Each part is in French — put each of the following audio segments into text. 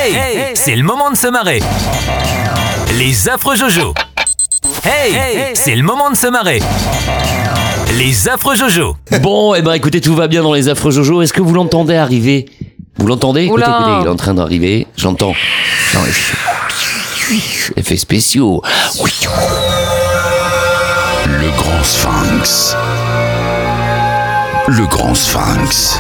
Hey, c'est le moment de se marrer. Les affreux Jojo. Hey, c'est le moment de se marrer. Les affreux Jojo. Bon, écoutez, tout va bien dans les affreux Jojo. Est-ce que vous l'entendez arriver? Vous l'entendez? Écoutez, il est en train d'arriver. J'entends. Effets spéciaux. Le grand sphinx. Le grand sphinx.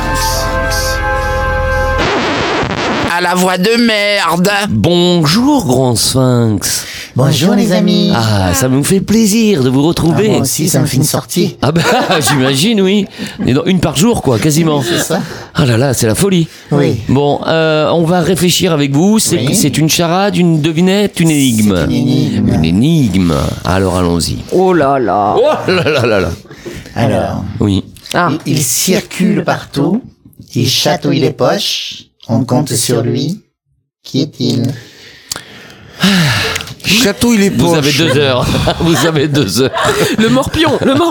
À la voix de merde. Bonjour, grand sphinx. Bonjour les amis. Ah, ça me fait plaisir de vous retrouver. Moi aussi, ça me fait une sortie. Ah bah, j'imagine, oui. Et une par jour, quoi, quasiment. C'est ça. Ah là là, c'est la folie. Oui. Bon, on va réfléchir avec vous. C'est une charade, une devinette, une énigme. C'est une énigme. Une énigme. Alors, allons-y. Oh là là. Oh là là là là. Alors, Oui. Ah. il circule partout, il chatouille les poches, on compte sur lui. Qui est-il? Chatouille les poches. Vous avez 2 heures. Vous avez 2 heures. Le morpion.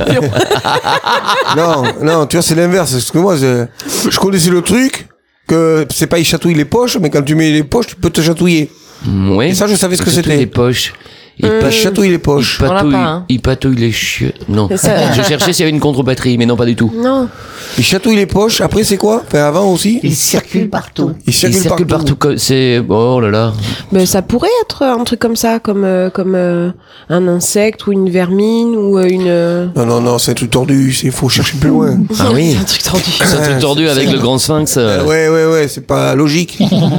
Non, tu vois, c'est l'inverse. Parce que moi, je connaissais le truc que c'est pas il chatouille les poches, mais quand tu mets les poches, tu peux te chatouiller. Oui. Et ça, je savais ce que c'était. Les poches. Il Chatouille les poches. On l'a pas, hein. Il patouille les chiottes. Non. C'est ça. Je cherchais s'il y avait une contre-batterie, mais non, pas du tout. Non. Il chatouille les poches. Après, c'est quoi? Enfin, avant aussi. Il circule partout. Il Il circule partout. C'est. Oh là là. Mais ça pourrait être un truc comme ça, comme un insecte ou une vermine ou une. Non, c'est un truc tordu. Il faut chercher plus loin. Ah oui. C'est un truc tendu. C'est un truc tordu avec le grand sphinx. Ouais, c'est pas logique.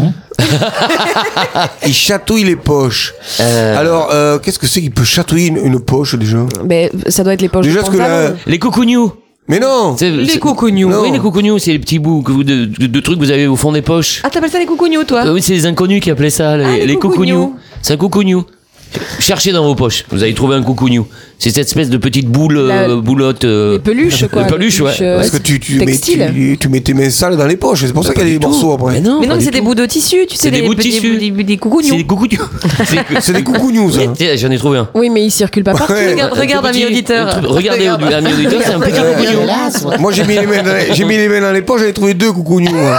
Il chatouille les poches. Alors, qu'est-ce que c'est qu'il peut chatouiller une poche déjà? Mais ça doit être les poches Déjà, de ce que pantalon. là. Les coucougnous. Mais non! Les coucougnous. Non. Oui, les coucougnous, c'est les petits bouts de trucs que vous avez au fond des poches. Ah, t'appelles ça les coucougnous, toi? Oui, c'est les inconnus qui appelaient ça, les coucougnous. C'est un coucougnou. Cherchez dans vos poches, vous allez trouver un coucougnou. C'est cette espèce de petite boulotte. Les peluches, quoi. Les peluches, ouais. Parce que tu mets tes mains sales dans les poches, c'est pour ça qu'il y a des du tout. morceaux après. Mais non, Mais non, pas mais du c'est des tout. bouts de tissu, tu sais, C'est des bouts de tissu. des C'est coucougnous. des coucougnous. C'est des coucougnous, ça. Tiens, j'en ai trouvé un. Oui, mais ils circulent pas partout. Ouais. Regarde, ami auditeur. Regardez, ami auditeur, c'est un petit coucougneux. Dégueulasse, ouais. Moi, j'ai mis les mains dans les poches, j'avais trouvé 2 coucougnous. Moi.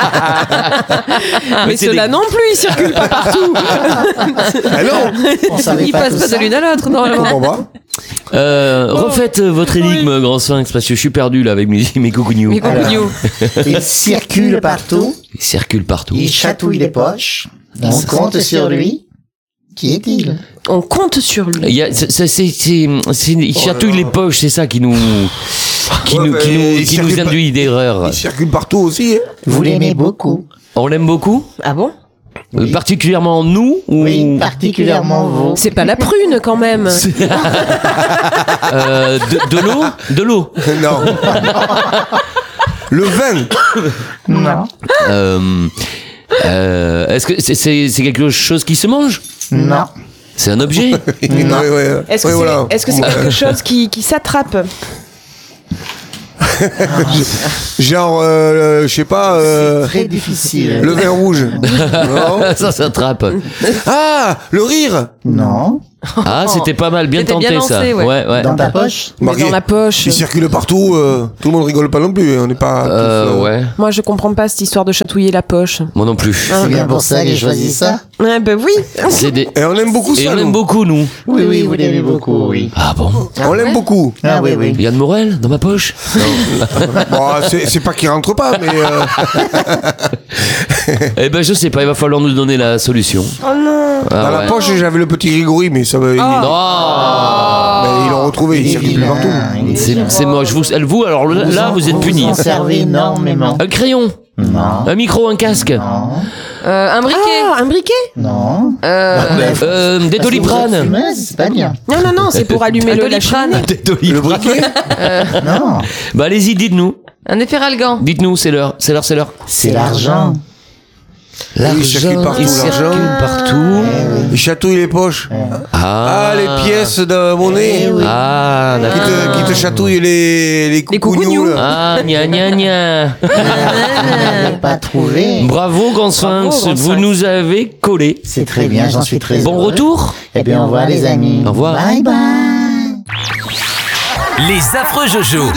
Mais c'est ceux-là non plus, ils circulent pas partout. Ah non! On savait Ils pas passent tout pas ça. de l'une à l'autre, Je normalement. comprends pas. Refaites votre énigme, grand sphinx, parce que je suis perdu là avec mes coucougnous. Les coucougnous. Il circule partout, Il circule partout. il chatouille les poches, on compte sur lui. Qui est-il? On compte sur lui. Il chatouille les poches, c'est ça qui nous circule induit d'erreur. Il circule partout aussi. Hein. Vous l'aimez beaucoup? On l'aime beaucoup, Ah bon? particulièrement nous ou Oui, particulièrement vous. C'est pas la prune, quand même. de l'eau. Non. Le vin. Non. Est-ce que c'est quelque chose qui se mange? Non. C'est un objet? Ouais. Est-ce que Ouais, c'est voilà. quelque chose qui s'attrape? Genre, je sais pas, Très difficile. le vin rouge. Non. Ça s'attrape. Ah, le rire. Non. Ah, c'était pas mal, bien C'était tenté bien ça. lancé, ouais. Dans ta poche? Mais dans la poche. Il circule partout. Tout le monde rigole pas non plus. On n'est pas. tous, Ouais, Moi, je comprends pas cette histoire de chatouiller la poche. moi non plus. C'est bien pour ça que j'ai choisi ça? Ouais, bah oui. C'est des... Et on aime beaucoup Et ça. on aime nous. beaucoup, nous. Oui, vous l'aimez beaucoup, oui. Ah bon? On l'aime beaucoup. Ah oui. Yann Morel, dans ma poche? Bon, c'est pas qu'il rentre pas, mais. Eh ben, je sais pas, il va falloir nous donner la solution. Oh non. Ah, Dans la ouais. poche, j'avais le petit Grégory, mais ça va. Non! Ils l'ont retrouvé, il circule plus partout. C'est moche. Vous, alors là, vous êtes punis. Vous en servez énormément. Un crayon, Non. un micro, un casque, Un briquet. Un briquet. Non. des Doliprane. Fumeuse, c'est pas bien. Non, c'est pour allumer la cheminée. Des Doliprane. Non. Bah, allez-y, dites-nous. Un efferalgan. Dites-nous, c'est l'heure. C'est l'argent. Il circule partout, il l'argent. circule partout. Il chatouille les poches. Ah, Ah, les pièces de monnaie. Ah, d'accord. Qui te chatouillent les coucougnous, coucougnous. là. Ah, gna gna gna. Vous n'avez pas trouvé. Bravo, grand sphinx. Grand Vous sphinx. nous avez collé. C'est très bien, j'en suis très Bon heureux. retour. Eh bien, au revoir les amis. Au revoir. Bye bye. Les affreux Jojo.